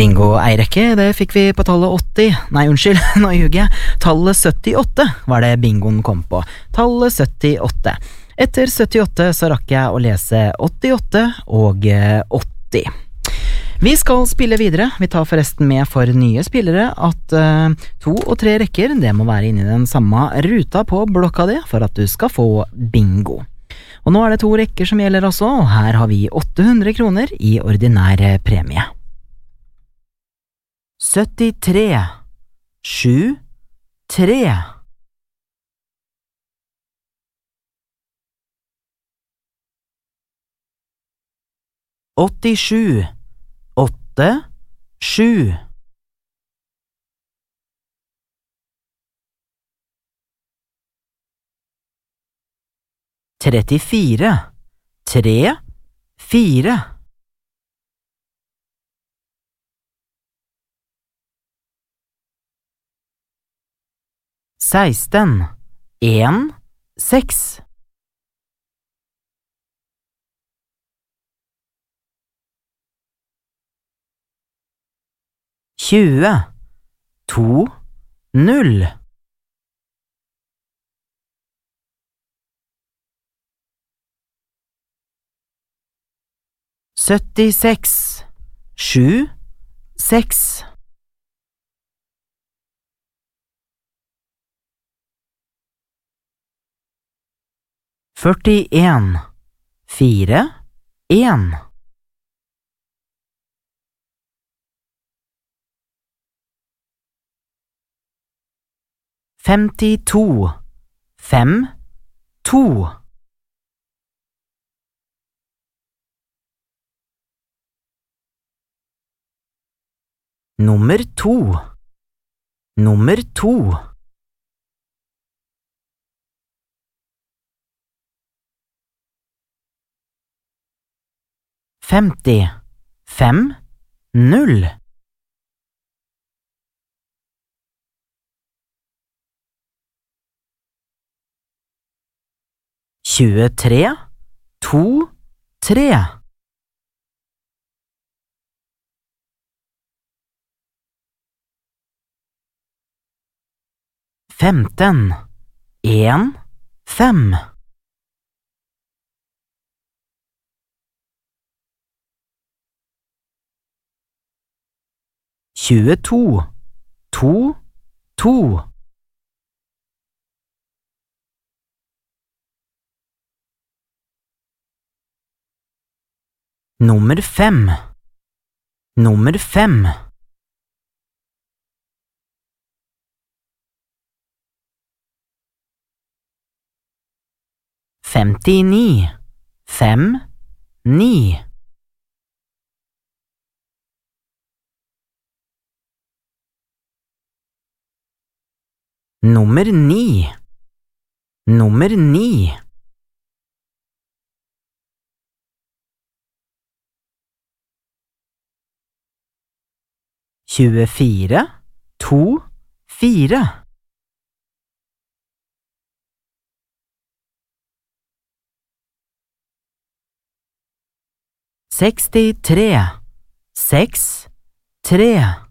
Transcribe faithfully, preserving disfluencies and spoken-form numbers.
Bingo Eirekke, det fikk vi på tallet åtti. Nei, unnskyld, nå ljuger jeg. Tallet syttiåtte var det bingoen kom på. Tallet syttiåtte. Etter syttiåtte så rakk jeg å lese åttiåtte og åtti. Vi skal spille videre. Vi tar forresten med for nye spillere at uh, to og tre rekker, det må være inne i den samme ruta på blokka di for at du skal få bingo. Og nå er det to rekker som gjelder også, og her har vi åtte hundre kroner i ordinær premie. syttitre, sju, tre. åttisju, åtte, sju. trettifire, tre, fire. seksten, en, seks. tjue, to, null. syttiseks, sju, seks. førtien, fire, en. femtito, fem, to. Nummer to. Nummer to. femti, fem, null. tjuetre, to, tre. femten, en, fem. tjueto, to, to. Nummer fem. Nummer fem. femtini, fem, ni. Nummer ni. Nummer ni. tjuefire, to, fire. sekstitre, seks, tre.